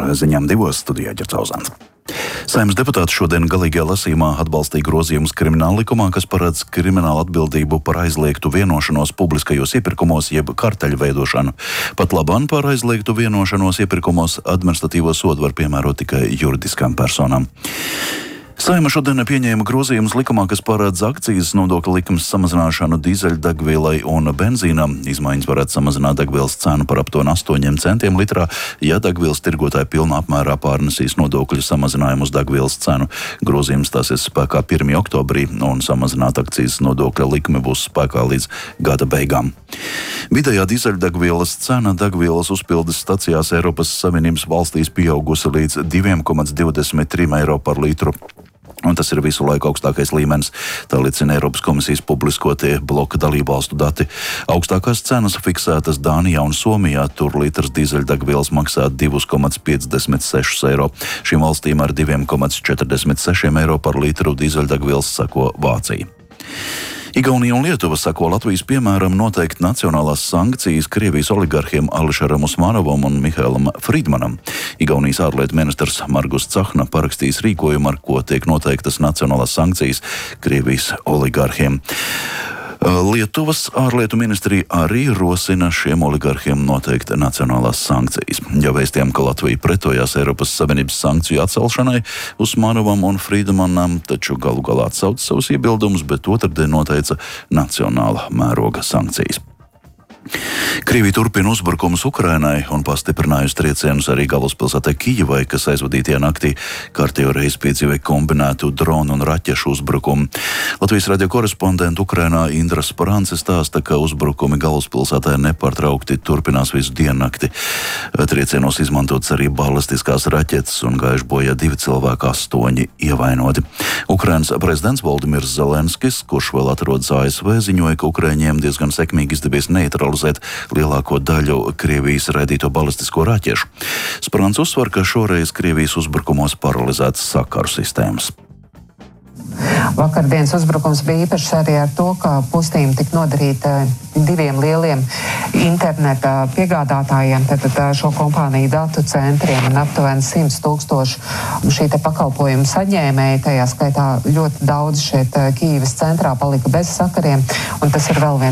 ziņām 2 studijā Ģercauzāns. Saeimas deputāti šodien galīgajā lasījumā atbalstīja grozījumus krimināla likumā, kas paredz kriminālu atbildību par aizliegtu vienošanos publiskajos iepirkumos jeb karteļu veidošanu. Pat labāk par aizliegtu vienošanos iepirkumos administratīvo sodu var piemērot tikai juridiskām personām. Saeima šodien pieņēma grozījumus likumā, kas paredz akcijas nodokļa likums samazināšanu dīzeļdegvielai un benzīnam. Izmaiņas varētu samazināt degvielas cenu par aptuveni 8 centiem litrā, ja degvielas tirgotāji pilnā apmērā pārnesīs nodokļu samazinājumu uz degvielas cenu. Grozījums stāsies spēkā 1. oktobrī un samazināt akcijas nodokļa likumi būs spēkā līdz gada beigām. Vidējā dīzeļdegvielas cena degvielas uzpildes stacijās Eiropas Savienības valstīs pieaugusi līdz 2,23 eiro par litru. Un tas ir visu laiku augstākais līmenis, tā liecina Eiropas komisijas publiskotie bloka dalībvalstu dati. Augstākās cenas fiksētas Dānijā un Somijā, tur litrs dīzeļdegvielas maksā 2,56 eiro. Šīm valstīm ar 2,46 eiro par litru dīzeļdegvielas seko Vācija. Igaunija un Lietuva sako Latvijas piemēram noteikt nacionālās sankcijas Krievijas oligarhiem Ališaram Usmanovam un Mihailam Friedmanam. Igaunijas ārlietu ministrs Margus Cahna parakstīs rīkojumu, ar ko tiek noteiktas nacionālās sankcijas Krievijas oligarhiem. Lietuvas ārlietu ministrija arī rosina šiem oligarhiem noteikt nacionālās sankcijas. Jau vēstījām, ka Latvija pretojās Eiropas Savienības sankciju atcelšanai Usmanovam un Friedmanam, taču galu galā atsauca savus iebildumus, bet otrdien noteica nacionāla mēroga sankcijas. Krievija turpina uzbrukumus Ukrainai un pastiprinājusi triecienus arī galvaspilsētai Kijivai, kas aizvadītajā naktī kārtējo reizi piedzīvoja kombinētu dronu un raķešu uzbrukumu. Latvijas radio korespondente Ukrainā Indra Sporance stāsta, ka uzbrukumi galvaspilsētai nepārtraukti turpinās visu diennakti. Triecienos izmantotas arī balistiskās raķetes un gājuši bojā 2 cilvēki, 8 ievainoti. Ukrainas prezidents Voldimirs Zelenskis, kurš vēl atrodas ASV, ziņoja, ka Ukraiņiem diezgan sekmīgi izdevies neutralizēt lielāko daļu Krievijas raidīto balistisko raķešu. Sprants uzsver, ka šoreiz Krievijas uzbrukumos paralizētas sakaru sistēmas. Vakardienas uzbrukums bija īpašs arī ar to, ka pustīm tika nodarīta 2 lieliem interneta piegādātājiem, tātad šo kompāniju datu centriem un aptuveni 100,000 šī te pakalpojumu saņēmēji, tajā skaitā ļoti daudz šeit Kijivas centrā palika bez sakariem, un tas ir vēl viens